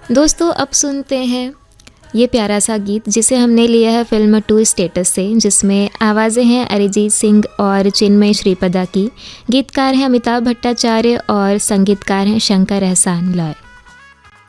दोस्तों अब सुनते हैं ये प्यारा सा गीत जिसे हमने लिया है फिल्म 2 स्टेटस से, जिसमें आवाज़ें हैं अरिजीत सिंह और चिन्मय श्रीपदा की। गीतकार हैं अमिताभ भट्टाचार्य और संगीतकार हैं शंकर एहसान लॉय।